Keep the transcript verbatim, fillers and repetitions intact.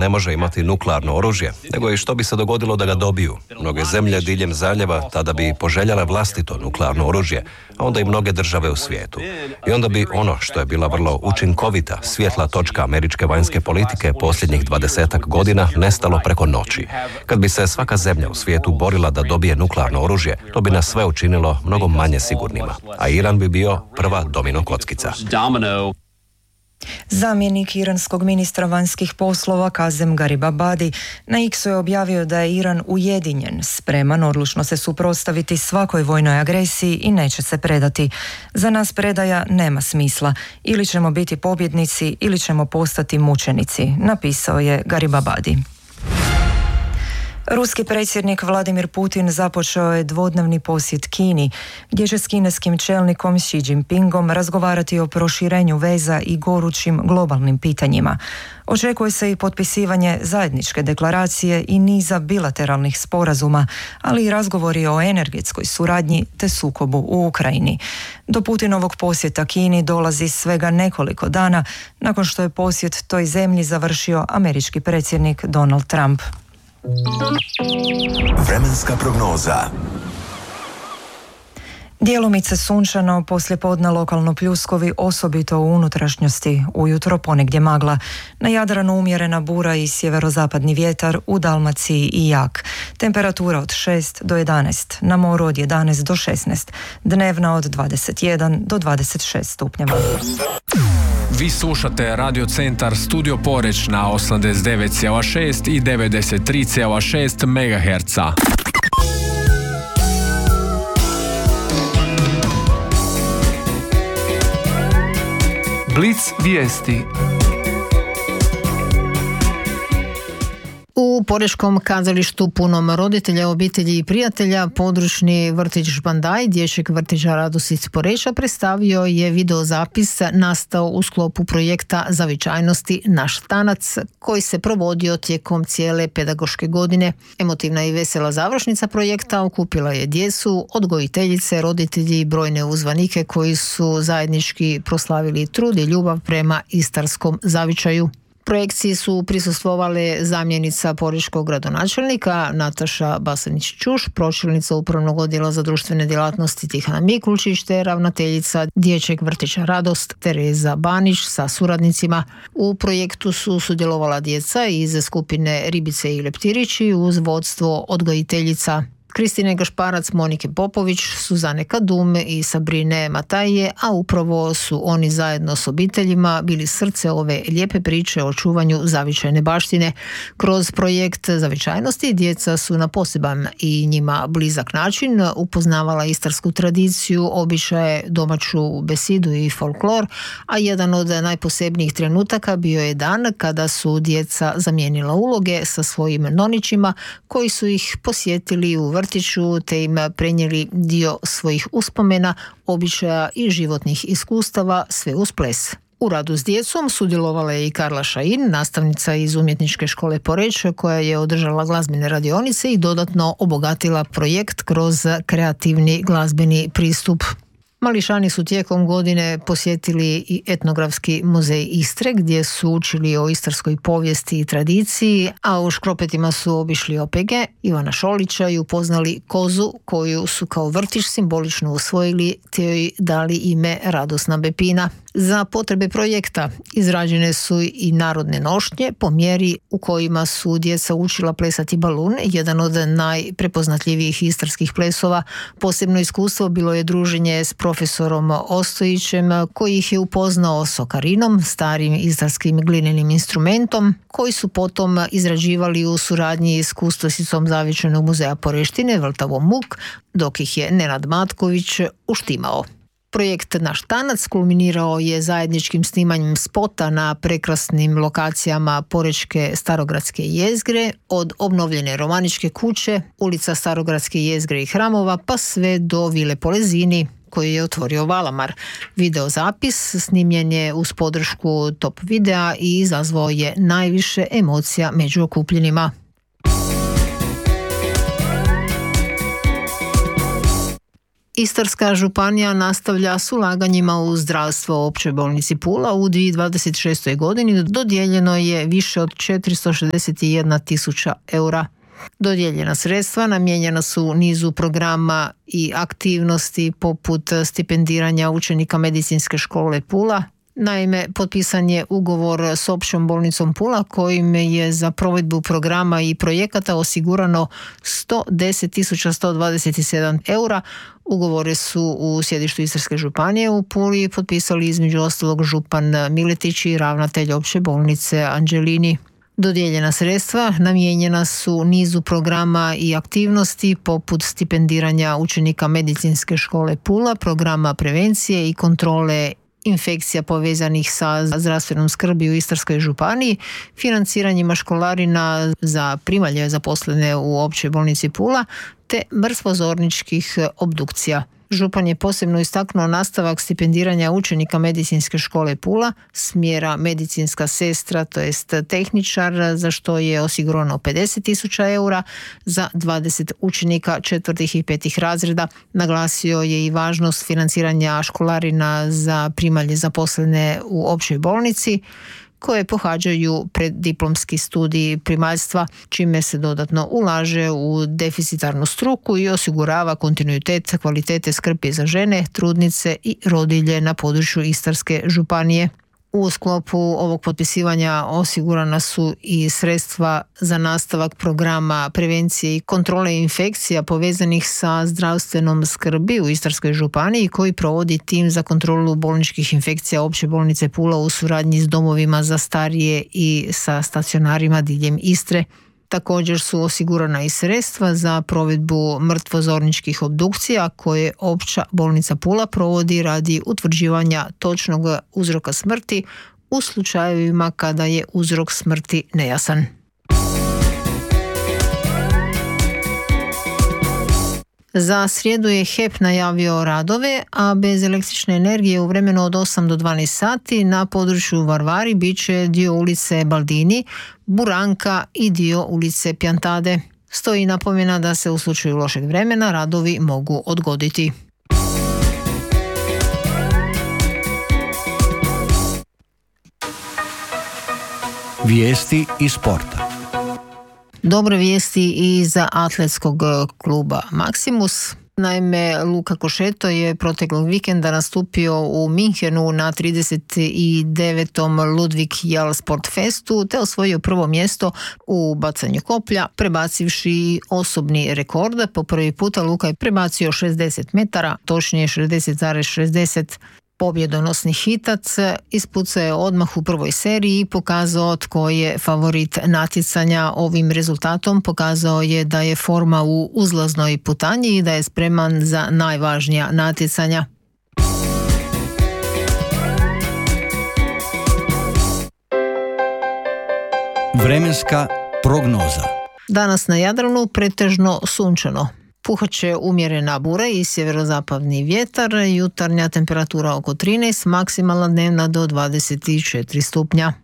ne može imati nuklearno oružje, nego i što bi se dogodilo da ga dobiju. Mnoge zemlje diljem zaljeva tada bi poželjale vlastito nuklearno oružje, a onda i mnoge države u svijetu. I onda bi ono što je bila vrlo učinkovita, svjetla točka američke vanjske politike posljednjih dvadesetak godina nestalo preko noći. Kad bi se svaka zemlja u svijetu borila da dobije nuklearno oružje, to bi nas sve učinilo mnogo manje sigurnima, a Iran bi bio prva domino kockica. Zamjenik iranskog ministra vanjskih poslova Kazem Garibabadi na X-u je objavio da je Iran ujedinjen, spreman odlučno se suprotstaviti svakoj vojnoj agresiji i neće se predati. Za nas predaja nema smisla. Ili ćemo biti pobjednici ili ćemo postati mučenici, napisao je Garibabadi. Ruski predsjednik Vladimir Putin započeo je dvodnevni posjet Kini, gdje će s kineskim čelnikom Xi Jinpingom razgovarati o proširenju veza i gorućim globalnim pitanjima. Očekuje se i potpisivanje zajedničke deklaracije i niza bilateralnih sporazuma, ali i razgovori o energetskoj suradnji te sukobu u Ukrajini. Do Putinovog posjeta Kini dolazi svega nekoliko dana nakon što je posjet toj zemlji završio američki predsjednik Donald Trump. Vremenska prognoza. Djelomice sunčano, poslijepodne lokalno pljuskovi, osobito u unutrašnjosti, ujutro ponegdje magla. Na Jadranu umjerena bura i sjeverozapadni vjetar, u Dalmaciji i jak. Temperatura od šest do jedanaest, na moru od jedanaest do šesnaest, dnevna od dvadeset jedan do dvadeset šest stupnjeva. Vi slušate Radio Centar Studio Poreć na osamdeset devet zarez šest i devedeset tri zarez šest megaherca. Blic vijesti. U Porečkom kazalištu punom roditelja, obitelji i prijatelja područni vrtić Žbandaj dječjeg vrtića Radost iz Poreča predstavio je videozapis nastao u sklopu projekta Zavičajnosti naš tanac koji se provodio tijekom cijele pedagoške godine. Emotivna i vesela završnica projekta okupila je djecu, odgojiteljice, roditelji i brojne uzvanike koji su zajednički proslavili trud i ljubav prema istarskom zavičaju. Projekciji su prisustvovale zamjenica porečkog gradonačelnika Nataša Basanić-Čuš, pročelnica Upravnog odjela za društvene djelatnosti Tihana Mikulčić te ravnateljica dječjeg vrtića Radost Tereza Banić sa suradnicima. U projektu su sudjelovala djeca iz skupine Ribice i Leptirići uz vodstvo odgojiteljica Kristine Gašparac, Monike Popović, Suzane Kadum i Sabrine Matajje, a upravo su oni zajedno s obiteljima bili srce ove lijepe priče o čuvanju zavičajne baštine. Kroz projekt Zavičajnosti djeca su na poseban i njima blizak način upoznavala istarsku tradiciju, običaje, domaću besidu i folklor, a jedan od najposebnijih trenutaka bio je dan kada su djeca zamijenila uloge sa svojim nonićima koji su ih posjetili u vrtiću te im prenijeli dio svojih uspomena, običaja i životnih iskustava, sve uz ples. U radu s djecom sudjelovala je i Karla Šajin, nastavnica iz Umjetničke škole Poreč, koja je održala glazbene radionice i dodatno obogatila projekt kroz kreativni glazbeni pristup. Mališani su tijekom godine posjetili i etnografski muzej Istre gdje su učili o istarskoj povijesti i tradiciji, a u Škropetima su obišli O P G Ivana Šolića i upoznali kozu koju su kao vrtić simbolično usvojili te joj dali ime Radosna Bepina. Za potrebe projekta izrađene su i narodne nošnje po mjeri u kojima su djeca učila plesati balun, jedan od najprepoznatljivijih istarskih plesova. Posebno iskustvo bilo je druženje s profesorom Ostojićem koji ih je upoznao s okarinom, starim istarskim glinenim instrumentom, koji su potom izrađivali u suradnji s kustosicom Zavičajnog muzeja Poreštine Vrtavom Muk, dok ih je Nenad Matković uštimao. Projekt Naš tanac kulminirao je zajedničkim snimanjem spota na prekrasnim lokacijama porečke Starogradske jezgre, od obnovljene Romaničke kuće, ulica Starogradske jezgre i hramova, pa sve do Vile Polezini, koju je otvorio Valamar. Videozapis snimljen je uz podršku Top videa i izazvao je najviše emocija među okupljenima. Istarska županija nastavlja s ulaganjima u zdravstvo općoj bolnici Pula. U dvije tisuće dvadeset šestoj. godini dodijeljeno je više od četiristo šezdeset jedna tisuća eura. Dodijeljena sredstva namijenjena su nizu programa i aktivnosti poput stipendiranja učenika medicinske škole Pula. Naime, potpisan je ugovor s općom bolnicom Pula kojim je za provedbu programa i projekata osigurano sto deset tisuća sto dvadeset sedam eura. Ugovore su u sjedištu Istarske županije u Puli potpisali između ostalog župan Miletić i ravnatelj opće bolnice Anđelini. Dodijeljena sredstva namijenjena su nizu programa i aktivnosti poput stipendiranja učenika medicinske škole Pula, programa prevencije i kontrole infekcija povezanih sa zdravstvenom skrbi u Istarskoj županiji, financiranjima školarina za primalje zaposlene u općoj bolnici Pula te mrtvozorničkih obdukcija. Župan je posebno istaknuo nastavak stipendiranja učenika medicinske škole Pula, smjera medicinska sestra, to jest tehničar, za što je osigurano pedeset tisuća eura za dvadeset učenika četvrtih i petih razreda. Naglasio je i važnost financiranja školarina za primalje zaposlene u općoj bolnici koje pohađaju preddiplomski studij primaljstva, čime se dodatno ulaže u deficitarnu struku i osigurava kontinuitet kvalitete skrbi za žene, trudnice i rodilje na području Istarske županije. U sklopu ovog potpisivanja osigurana su i sredstva za nastavak programa prevencije i kontrole infekcija povezanih sa zdravstvenom skrbi u Istarskoj županiji koji provodi tim za kontrolu bolničkih infekcija opće bolnice Pula u suradnji s domovima za starije i sa stacionarima diljem Istre. Također su osigurana i sredstva za provedbu mrtvozorničkih obdukcija koje opća bolnica Pula provodi radi utvrđivanja točnog uzroka smrti u slučajevima kada je uzrok smrti nejasan. Za srijedu je H E P najavio radove, a bez električne energije u vremenu od osam do dvanaest sati na području Varvari bit će dio ulice Baldini, Buranka i dio ulice Pjantade. Stoji napomena da se u slučaju lošeg vremena radovi mogu odgoditi. Vijesti iz sporta. Dobre vijesti i za atletskog kluba Maximus. Naime, Luka Košeto je proteklog vikenda nastupio u Minhenu na trideset devetom Ludwig Jal Sport Festu te osvojio prvo mjesto u bacanju koplja, prebacivši osobni rekord. Po prvi puta Luka je prebacio šezdeset metara, točnije šezdeset zarez šezdeset. Pobjedonosni hitac ispucao je odmah u prvoj seriji i pokazao tko je favorit natjecanja. Ovim rezultatom pokazao je da je forma u uzlaznoj putanji i da je spreman za najvažnija natjecanja. Vremenska prognoza. Danas na Jadranu pretežno sunčano. Puhat će umjerena bura i sjeverozapadni vjetar, jutarnja temperatura oko trinaest, maksimalna dnevna do dvadeset četiri stupnja.